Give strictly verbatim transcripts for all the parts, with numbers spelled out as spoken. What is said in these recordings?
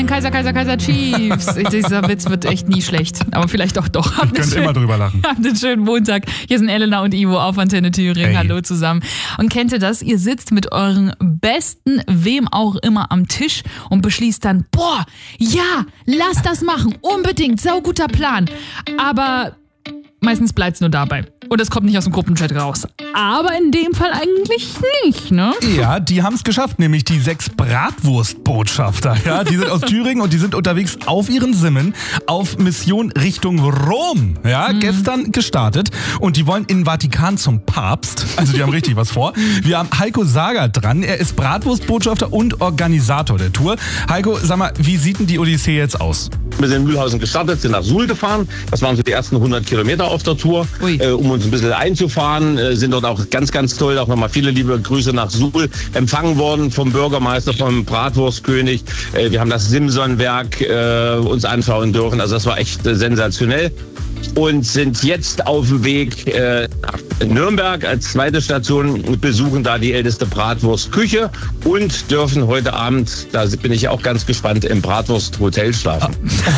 Kaiser, Kaiser, Kaiser Chiefs. Dieser Witz wird echt nie schlecht, aber vielleicht auch doch. Ich könnte immer drüber lachen. Habt einen schönen Montag. Hier sind Elena und Ivo auf Antenne Thüringen. Hey. Hallo zusammen. Und kennt ihr das? Ihr sitzt mit euren Besten, wem auch immer, am Tisch und beschließt dann, boah, ja, lass das machen, unbedingt, sauguter Plan. Aber meistens bleibt es nur dabei. Und es kommt nicht aus dem Gruppenchat raus. Aber in dem Fall eigentlich nicht, ne? Ja, die haben es geschafft, nämlich die sechs Bratwurstbotschafter. Ja, die sind aus Thüringen und die sind unterwegs auf ihren Simmen auf Mission Richtung Rom. Ja, mhm. gestern gestartet. Und die wollen in den Vatikan zum Papst. Also die haben richtig was vor. Wir haben Heiko Sager dran. Er ist Bratwurstbotschafter und Organisator der Tour. Heiko, sag mal, wie sieht denn die Odyssee jetzt aus? Wir sind in Mühlhausen gestartet, sind nach Suhl gefahren. Das waren so die ersten hundert Kilometer auf der Tour, äh, um uns ein bisschen einzufahren. Äh, sind dort auch ganz, ganz toll, auch nochmal viele liebe Grüße nach Suhl, empfangen worden vom Bürgermeister, vom Bratwurstkönig. Äh, wir haben das Simson-Werk äh, uns anschauen dürfen. Also das war echt äh, sensationell. Und sind jetzt auf dem Weg äh, nach Nürnberg als zweite Station, besuchen da die älteste Bratwurstküche und dürfen heute Abend, da bin ich auch ganz gespannt, im Bratwursthotel schlafen.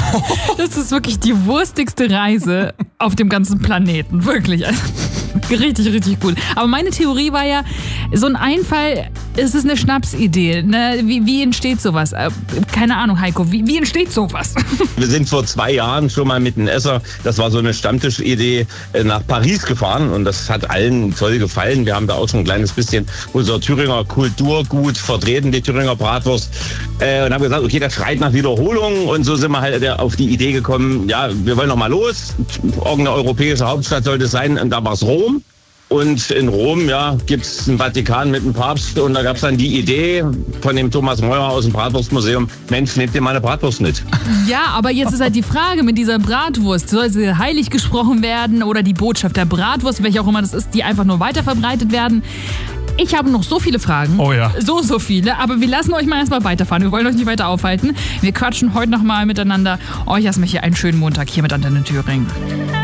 Das ist wirklich die wurstigste Reise auf dem ganzen Planeten, wirklich. Also, richtig, richtig cool. Aber meine Theorie war ja, so ein Einfall, es ist eine Schnapsidee. Ne? Wie, wie entsteht sowas? Keine Ahnung, Heiko, wie, wie entsteht sowas? Wir sind vor zwei Jahren schon mal mit einem Esser, das war so eine Stammtischidee, nach Paris gefahren und das hat allen toll gefallen. Wir haben da auch schon ein kleines bisschen unser Thüringer Kulturgut vertreten, die Thüringer Bratwurst. Äh, und haben gesagt, okay, das schreit nach Wiederholung und so sind wir halt auf die Idee gekommen, ja, wir wollen noch mal los. Irgendeine europäische Hauptstadt sollte es sein und da war es Rom. Und in Rom, ja, gibt es einen Vatikan mit dem Papst und da gab es dann die Idee von dem Thomas Meurer aus dem Bratwurstmuseum, Mensch, nehmt ihr meine Bratwurst mit. Ja, aber jetzt ist halt die Frage mit dieser Bratwurst, soll sie heilig gesprochen werden oder die Botschaft der Bratwurst, welche auch immer das ist, die einfach nur weiterverbreitet werden? Ich habe noch so viele Fragen. Oh ja. So, so viele. Aber wir lassen euch mal erstmal weiterfahren. Wir wollen euch nicht weiter aufhalten. Wir quatschen heute nochmal miteinander. Euch erstmal hier einen schönen Montag hier mit Antenne Thüringen.